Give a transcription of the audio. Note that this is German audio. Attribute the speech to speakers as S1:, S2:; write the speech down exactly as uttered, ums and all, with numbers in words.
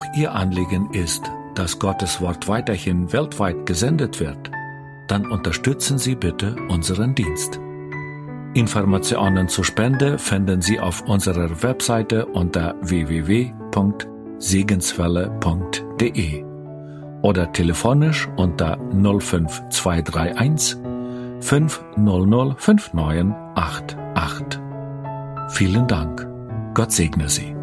S1: Ihr Anliegen ist, dass Gottes Wort weiterhin weltweit gesendet wird, dann unterstützen Sie bitte unseren Dienst. Informationen zur Spende finden Sie auf unserer Webseite unter w w w punkt segenswelle punkt d e oder telefonisch unter null fünf zwei drei eins fünf null null fünf neun acht acht. Vielen Dank. Gott segne Sie.